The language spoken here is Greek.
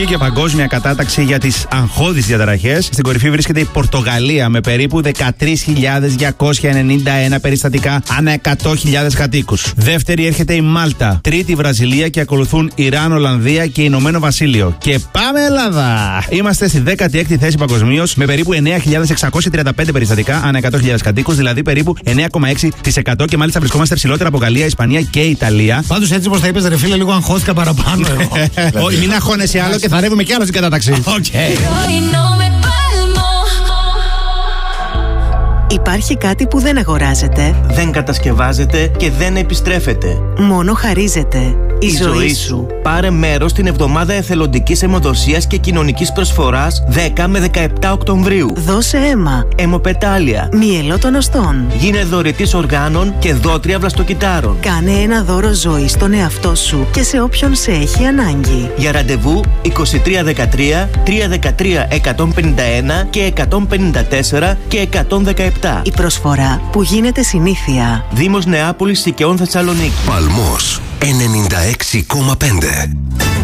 εθνική και παγκόσμια κατάταξη για τις αγχώδεις διαταραχές. Στην κορυφή βρίσκεται η Πορτογαλία με περίπου 13.291 περιστατικά ανά 100.000 κατοίκους. Δεύτερη έρχεται η Μάλτα. Τρίτη η Βραζιλία και ακολουθούν Ιράν, Ολλανδία και Ηνωμένο Βασίλειο. Και πάμε Ελλάδα! Είμαστε στη 16η θέση παγκοσμίως με περίπου 9.635 περιστατικά ανά 100.000 κατοίκους, δηλαδή περίπου 9,6% και μάλιστα βρισκόμαστε ψηλότερα από Γαλλία, Ισπανία και Ιταλία. Πάντως έτσι όπως τα είπες, ρε φίλε, λίγο αγχώθηκα παραπάνω εγώ. Όχι, μην αγχώνεσαι άλλο και θα ρεύουμε κι άλλο στην κατάταξη. Υπάρχει κάτι που δεν αγοράζεται, δεν κατασκευάζεται και δεν επιστρέφεται. μόνο χαρίζεται. Η ζωή σου. Πάρε μέρος στην εβδομάδα εθελοντικής αιμοδοσίας και κοινωνικής προσφοράς 10 με 17 Οκτωβρίου. Δώσε αίμα. Αιμοπετάλια. Μυελό των οστών. Γίνε δωρητής οργάνων και δότρια βλαστοκυτάρων. Κάνε ένα δώρο ζωή στον εαυτό σου και σε όποιον σε έχει ανάγκη. Για ραντεβού 2313 313 151 και 154 και 117. Η προσφορά που γίνεται συνήθεια. Δήμος Νεάπολης Σικαιών Θεσσαλονίκη. Παλμός 96,5.